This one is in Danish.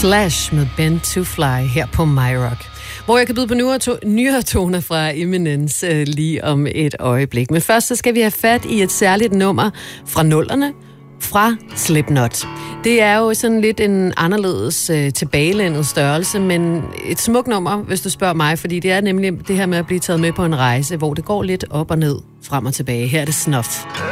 Slash med Bent to Fly her på MyRock, hvor jeg kan byde på nyere toner fra Eminence lige om et øjeblik. Men først så skal vi have fat i et særligt nummer fra 00'erne fra Slipknot. Det er jo sådan lidt en anderledes tilbagelændet størrelse, men et smukt nummer, hvis du spørger mig, fordi det er nemlig det her med at blive taget med på en rejse, hvor det går lidt op og ned, frem og tilbage. Her er det Snuff.